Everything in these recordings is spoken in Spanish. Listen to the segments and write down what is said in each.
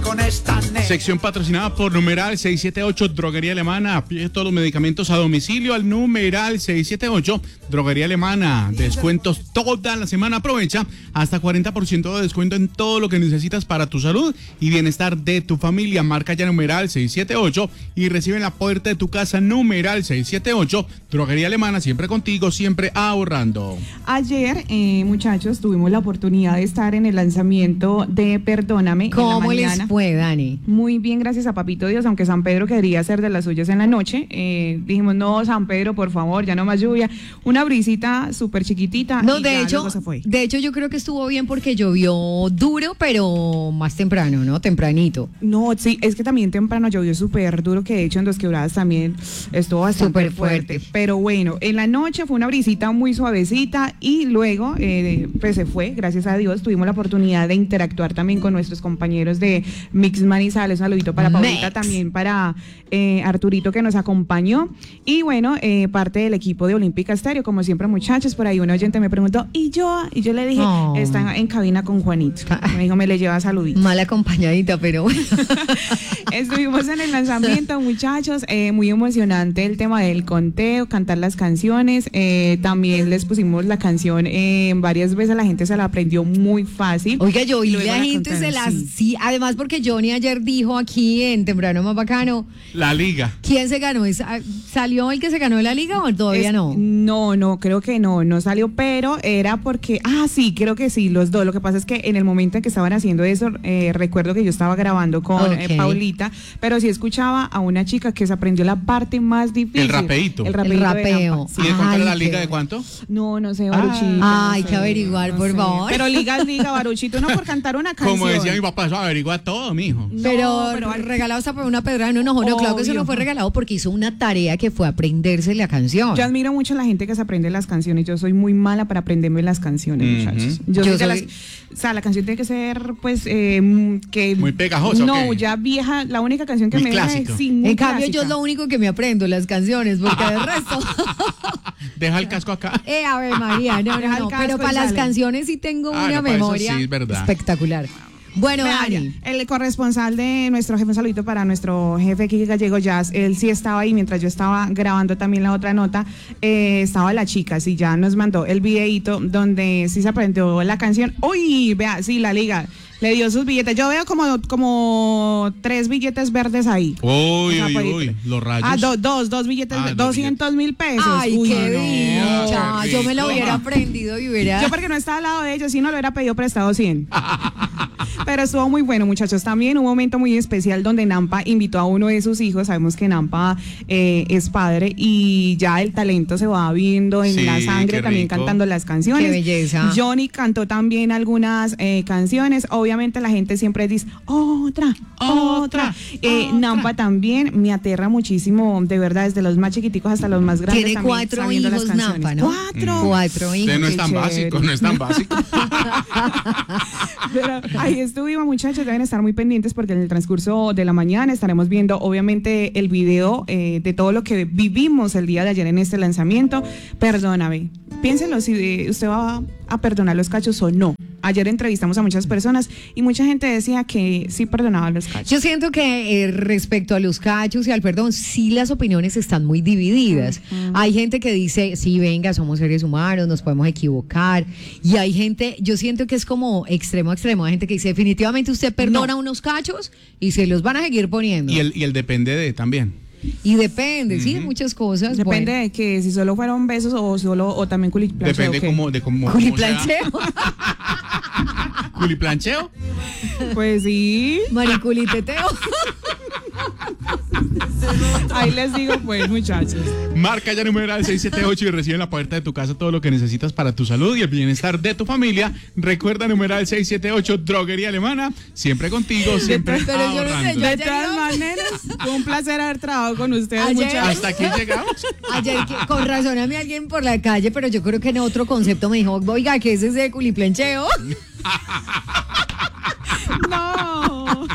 con esta negra. Sección patrocinada por numeral 678 Droguería Alemana. Pide todos los medicamentos a domicilio al numeral 678 Droguería Alemana. Descuentos toda la semana. Aprovecha hasta 40% de descuento en todo lo que necesitas para tu salud y bienestar de tu familia. Marca ya numeral 678 y recibe en la puerta de tu casa numeral 678 Droguería Alemana. Siempre contigo, siempre ahorrando. Ayer, muchachos, tuvimos la oportunidad de estar en el lanzamiento de Perdóname. ¿Cómo les fue, Dani? Muy bien, gracias a Papito Dios, aunque San Pedro quería hacer de las suyas en la noche. Dijimos, no, San Pedro, por favor, ya no más lluvia. Una brisita súper chiquitita. No, y de ya hecho, luego se fue. de hecho yo creo que estuvo bien porque llovió duro, pero más temprano, ¿no? Tempranito. No, sí, es que también temprano llovió súper duro, que de hecho en Dos Quebradas también estuvo bastante Súper fuerte. Pero bueno, en la noche fue una brisita muy suavecita y luego pues se fue, gracias a Dios. Tuvimos la oportunidad de interactuar también con nuestros compañeros de Mix Manizales. Un saludito para Paulita, también para Arturito, que nos acompañó. Y bueno, parte del equipo de Olímpica Estéreo, como siempre, muchachos. Por ahí un oyente me preguntó, ¿y yo? Y yo le dije, está en cabina con Juanito. Me dijo, me le lleva saluditos. Mal acompañadita, pero bueno. Estuvimos en el lanzamiento, muchachos, muy emocionante el tema del conteo, cantar las canciones. También les pusimos la canción varias veces, la gente se la aprendió muy fácil. Oiga, yo y luego la gente cantaron, se las... sí. Sí, además porque Johnny ayer dijo aquí en Temprano Más Bacano, La Liga. ¿quién se ganó? ¿Salió el que se ganó la Liga o todavía no? No, creo que no salió, pero era porque, sí, creo que sí, los dos. Lo que pasa es que en el momento en que estaban haciendo eso, recuerdo que yo estaba grabando con Paulita, pero sí escuchaba a una chica que se aprendió la parte más difícil. El rapeíto. El rapeo. de Nampa, sí. ¿Y de cuánto era la Ay, liga? qué ¿De cuánto? No sé, Baruchito. Hay que averiguar, por favor. Pero liga, Baruchito, no por cantar una canción. Como decía mi papá, eso averigua todo, mijo. No, pero pero regalado hasta por una pedrada, no, claro que eso Obvio. no fue regalado porque hizo una tarea que fue aprenderse la canción. Yo admiro mucho a la gente que se aprende las canciones. Yo soy muy mala para aprenderme las canciones, muchachos. Yo soy o sea, la canción tiene que ser, pues, que... Muy pegajosa. No, ¿ok? ya vieja. La única canción que Muy me clásico. deja, sí, muy En cambio, clásica. yo es lo único que me aprendo, las canciones, porque de resto... Deja el casco acá. Ave María, no, Deja el casco pero y para las sale. canciones sí tengo una no, para eso memoria sí, es verdad. espectacular. Bueno, Vea, Dani. el corresponsal de nuestro jefe, un saludito para nuestro jefe Kiki Gallego Jazz, él sí estaba ahí mientras yo estaba grabando también la otra nota, estaba la chica, sí, ya nos mandó el videíto donde sí se aprendió la canción. Uy, vea, sí, la liga, le dio sus billetes, yo veo como 3 billetes verdes ahí. Uy, los rayos. Dos billetes, Ah, 200,000 pesos. Ay, Uy, qué no. dicha. qué Yo me lo rico. hubiera aprendido y hubiera... Yo porque no estaba al lado de ellos, si no lo hubiera pedido prestado 100. Pero estuvo muy bueno, muchachos. También un momento muy especial donde Nampa invitó a uno de sus hijos. Sabemos que Nampa es padre y ya el talento se va viendo en Sí, la sangre, qué también rico. cantando las canciones. Qué belleza. Johnny cantó también algunas canciones. Obviamente la gente siempre dice, otra. Nampa también me aterra muchísimo, de verdad, desde los más chiquiticos hasta los más grandes. Tiene también 4 sabiendo las hijos, canciones. Nampa, ¿no? 4 hijos. Usted no es qué tan chévere. básico, no es tan básico. Pero ahí estuvimos, muchachos, deben estar muy pendientes porque en el transcurso de la mañana estaremos viendo obviamente el video de todo lo que vivimos el día de ayer en este lanzamiento. Perdóname, piénsenlo si usted va a perdonar los cachos o no. Ayer entrevistamos a muchas personas y mucha gente decía que sí perdonaba los cachos. Yo siento que respecto a los cachos y al perdón, sí las opiniones están muy divididas. Hay gente que dice, sí, venga, somos seres humanos, nos podemos equivocar. Y hay gente, yo siento que es como extremo a extremo. Hay gente que dice, definitivamente usted perdona unos cachos y se los van a seguir poniendo. Y el depende de también. Y depende, sí, de muchas cosas. Depende Bueno. de que si solo fueron besos o también culiplancheo. Depende de cómo Culiplancheo. ¿Culiplancheo? Pues sí, Mariculiteteo. ahí les digo pues, muchachos. Marca ya numeral 678 y recibe en la puerta de tu casa todo lo que necesitas para tu salud y el bienestar de tu familia. Recuerda numeral 678 Droguería Alemana, siempre contigo, siempre Pero yo no sé, ahorrando. yo- De todas maneras, fue un placer haber trabajado con ustedes, Ayer- muchachos. Hasta aquí llegamos. Ayer, con razón a mí alguien por la calle, pero yo creo que en otro concepto me dijo, oiga, ¿qué es ese culiplancheo? No.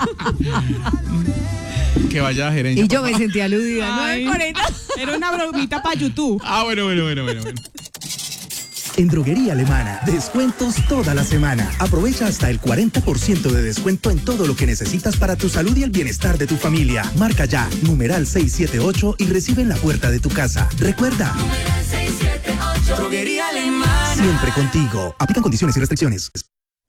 Que vaya a gerencia. Y yo por me favor. sentí aludida. Ay, 9:40. era una bromita para YouTube. Bueno. En Droguería Alemana, descuentos toda la semana. Aprovecha hasta el 40% de descuento en todo lo que necesitas para tu salud y el bienestar de tu familia. Marca ya, numeral 678 y recibe en la puerta de tu casa. Recuerda, numeral 678, Droguería Alemana. Siempre contigo. Aplican condiciones y restricciones.